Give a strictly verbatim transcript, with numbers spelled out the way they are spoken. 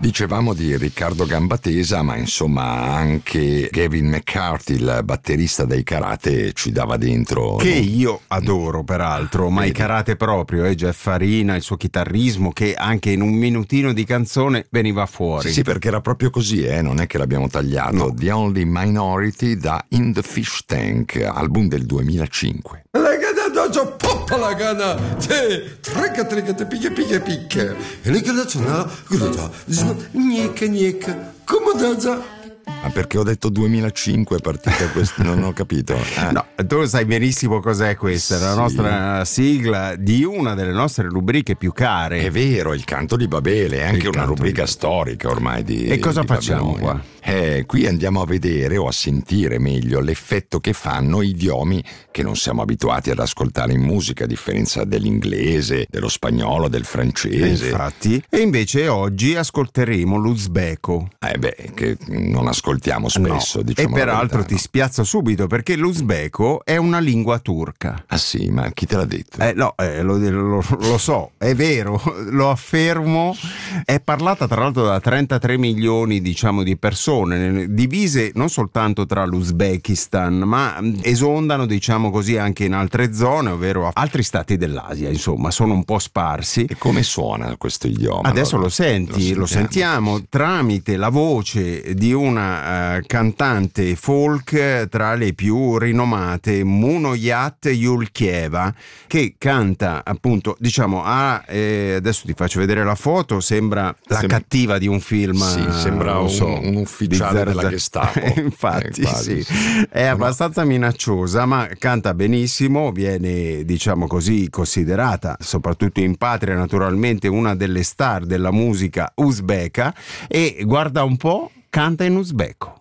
Dicevamo di Riccardo Gambatesa, ma insomma anche Gavin McCarthy, il batterista dei Karate, ci dava dentro. Che io adoro peraltro, ma Vedi. i Karate proprio, eh, Jeff Farina, il suo chitarrismo che anche in un minutino di canzone veniva fuori. Sì, sì, perché era proprio così, eh? Non è che l'abbiamo tagliato. No. The Only Minority da In the Fish Tank, album del duemilacinque. La gana dojo poppa la gana te trica trica te picchia picchia picchia e le gana c'è guarda gnecca gnecca come daza. Ma perché ho detto duemilacinque è partita questa? Non ho capito. Eh. No, tu sai benissimo cos'è questa, Sì. la nostra sigla di una delle nostre rubriche più care. È vero, il canto di Babele è anche Il una canto rubrica di- storica ormai di E cosa di facciamo Babilonia. qua? Eh, qui andiamo a vedere o a sentire meglio l'effetto che fanno idiomi che non siamo abituati ad ascoltare in musica, a differenza dell'inglese, dello spagnolo, del E francese. infatti, e invece oggi ascolteremo l'uzbeko. Eh beh, che non ascoltiamo spesso, No. diciamo E la peraltro verità, ti no? spiazzo subito perché l'uzbeko è una lingua turca. Ah sì, ma chi te l'ha detto? Eh, no, eh, lo, lo- lo so, è vero, lo affermo. È parlata tra l'altro da trentatré milioni, diciamo, di persone, divise non soltanto tra l'Uzbekistan, ma mh, esondano, diciamo così, anche in altre zone, ovvero altri stati dell'Asia, insomma, sono un po' sparsi. E come suona questo idioma? Adesso Allora, lo senti, lo sentiamo tramite la voce di una eh, cantante folk eh, tra le più rinomate, Munoyat Yulkieva, che canta appunto, diciamo, a, eh, adesso ti faccio vedere la foto, sembra la Sem- cattiva di un film. Sì, sembra non un, so, un di ufficiale della Zerza- Gestapo. Infatti, Eh, quasi, sì. È No, abbastanza minacciosa, ma canta benissimo, viene, diciamo così, considerata, soprattutto in patria, naturalmente, una delle star della musica uzbeka, e guarda un po', canta in uzbeko.